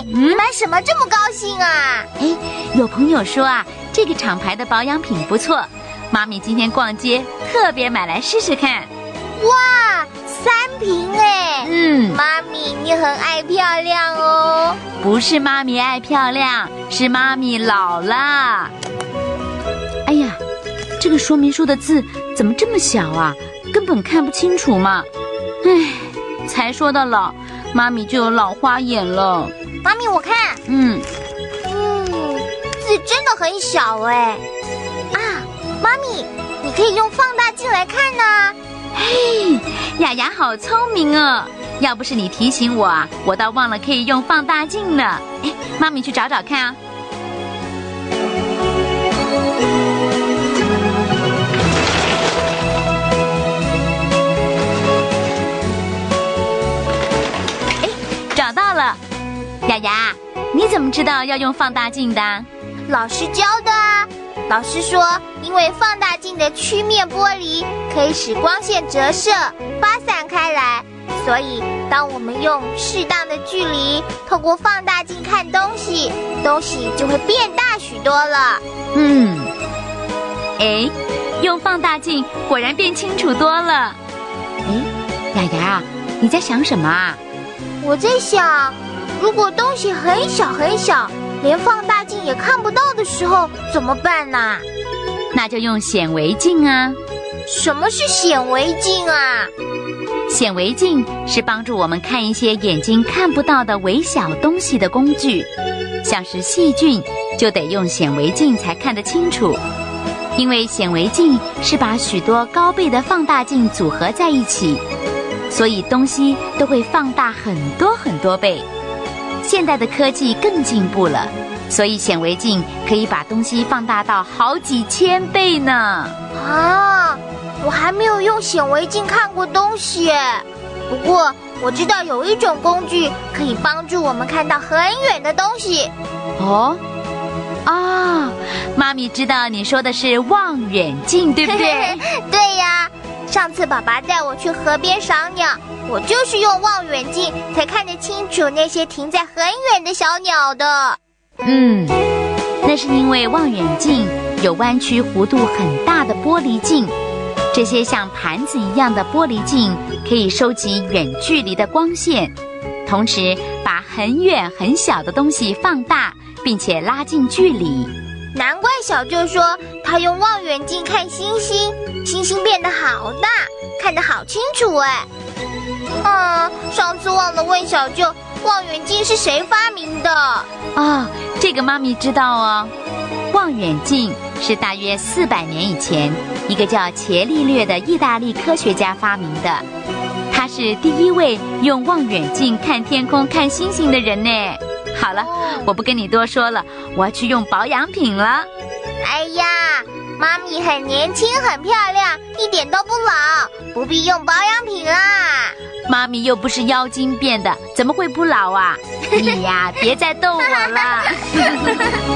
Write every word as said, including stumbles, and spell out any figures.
你买什么这么高兴啊？ 哎，有朋友说啊，这个厂牌的保养品不错，妈咪今天逛街特别买来试试看。 哇，三瓶哎！ 嗯， 妈咪你很爱漂亮哦。 不是妈咪爱漂亮，是妈咪老了。哎呀，这个说明书的字怎么这么小啊？根本看不清楚嘛。唉，才说到老，妈咪就有老花眼了。 妈咪我看， 嗯嗯，字真的很小哎。啊，妈咪，你可以用放大镜来看呢。 嘿，雅雅好聪明哦！要不是你提醒我啊，我倒忘了可以用放大镜了。哎，妈咪去找找看啊。哎，找到了。雅雅，你怎么知道要用放大镜的？ 老师教的啊。老师说，因为放大镜的曲面玻璃可以使光线折射发散开来，所以当我们用适当的距离透过放大镜看东西，东西就会变大许多了。 嗯，哎，用放大镜果然变清楚多了。哎，雅雅，你在想什么啊？ 我在想，如果东西很小很小，连放大镜也看不到的时候怎么办呢？ 那就用显微镜啊。 什么是显微镜啊？ 显微镜是帮助我们看一些眼睛看不到的微小东西的工具，像是细菌就得用显微镜才看得清楚，因为显微镜是把许多高倍的放大镜组合在一起，所以东西都会放大很多很多倍。现代的科技更进步了，所以显微镜可以把东西放大到好几千倍呢。 啊，我还没有用显微镜看过东西耶。不过我知道有一种工具可以帮助我们看到很远的东西。 哦，啊，妈咪知道你说的是望远镜，对不对？ 对呀，上次爸爸带我去河边赏鸟，我就是用望远镜才看得清楚那些停在很远的小鸟的。 嗯，那是因为望远镜有弯曲弧度很大的玻璃镜，这些像盘子一样的玻璃镜可以收集远距离的光线，同时把很远很小的东西放大，并且拉近距离。 难怪小舅说他用望远镜看星星，星星变得好大，看得好清楚哎。啊，上次忘了问小舅，望远镜是谁发明的？ 啊，这个妈咪知道哦。望远镜是大约四百年以前，一个叫伽利略的意大利科学家发明的。他是第一位用望远镜看天空、看星星的人呢。好了，我不跟你多说了，我要去用保养品了。 哎呀，妈咪很年轻很漂亮，一点都不老，不必用保养品啦。 妈咪又不是妖精变的，怎么会不老啊？你呀，别再逗我了。